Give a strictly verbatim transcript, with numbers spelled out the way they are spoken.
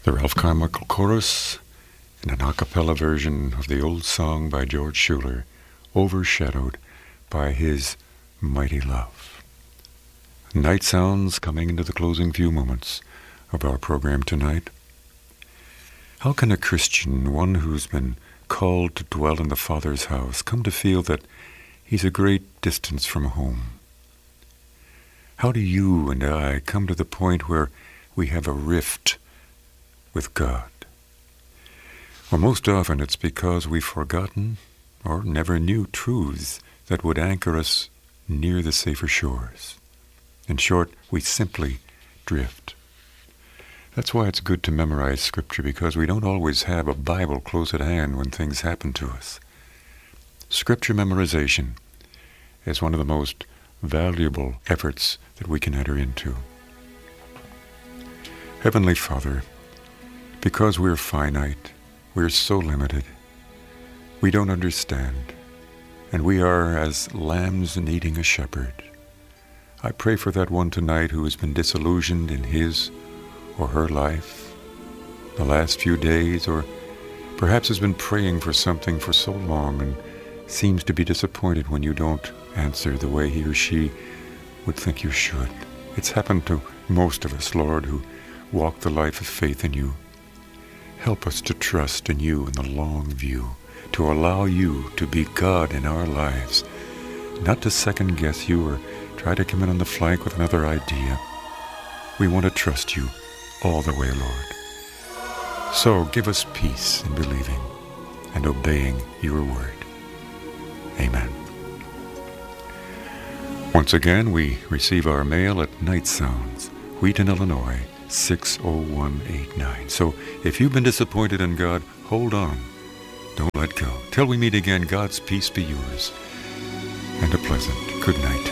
The Ralph Carmichael Chorus in an a cappella version of the old song by George Schuller, overshadowed by his mighty love. Night sounds coming into the closing few moments of our program tonight. How can a Christian, one who's been called to dwell in the Father's house, come to feel that he's a great distance from home? How do you and I come to the point where we have a rift with God? Well, most often it's because we've forgotten or never knew truths that would anchor us near the safer shores. In short, we simply drift. That's why it's good to memorize Scripture, because we don't always have a Bible close at hand when things happen to us. Scripture memorization is one of the most valuable efforts that we can enter into. Heavenly Father, because we're finite, we're so limited, we don't understand, and we are as lambs needing a shepherd. I pray for that one tonight who has been disillusioned in his or her life the last few days, or perhaps has been praying for something for so long and seems to be disappointed when you don't answer the way he or she would think you should. It's happened to most of us, Lord, who walk the life of faith in you. Help us to trust in you in the long view, to allow you to be God in our lives, not to second guess you or try to come in on the flank with another idea. We want to trust you all the way, Lord. So give us peace in believing and obeying your word. Amen. Once again, we receive our mail at Night Sounds, Wheaton, Illinois, six oh one eight nine. So if you've been disappointed in God, hold on. Don't let go. Till we meet again, God's peace be yours. And a pleasant good night.